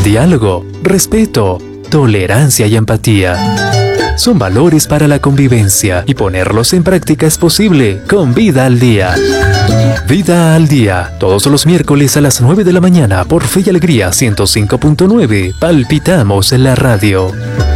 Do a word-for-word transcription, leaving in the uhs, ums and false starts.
El diálogo, respeto, tolerancia y empatía son valores para la convivencia y ponerlos en práctica es posible con Vida al Día. Vida al Día, todos los miércoles a las nueve de la mañana por Fe y Alegría ciento cinco punto nueve. Palpitamos en la radio.